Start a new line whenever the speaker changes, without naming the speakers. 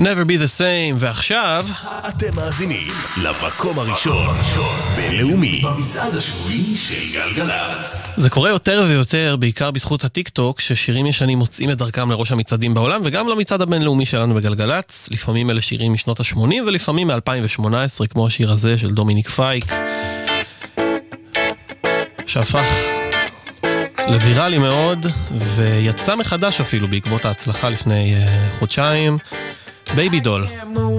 Never be the same, ועכשיו
אתם מאזינים למקום הראשון בינלאומי במצעד השבועי של גלגלצ.
זה קורה יותר ויותר, בעיקר בזכות הטיק טוק, ששירים ישנים מוצאים את דרכם לראש המצעדים בעולם, וגם למצעד הבינלאומי שלנו בגלגלצ. לפעמים אלה שירים משנות ה-80 ולפעמים מ-2018, כמו השיר הזה של דומיניק פייק, שהפך לוויראלי מאוד ויצא מחדש אפילו בעקבות ההצלחה לפני חודשיים. בייבי דול.